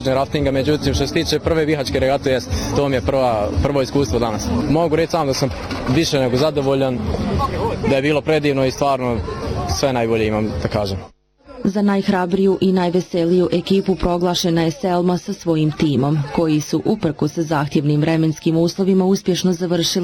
Raftinga, međutim što se tiče prve bihačke regate, to mi je prvo iskustvo danas. Mogu reći samo da sam više nego zadovoljan, da je bilo predivno i stvarno sve najbolje imam da kažem. Za najhrabriju i najveseliju ekipu proglašena je Selma sa svojim timom, koji su uprkos zahtjevnim vremenskim uslovima uspješno završili